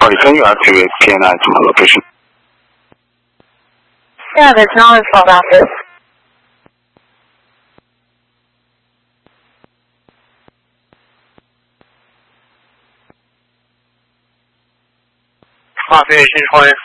Sorry, can you activate PNI to my location? Yeah, there's knowledge fault office. Population 20.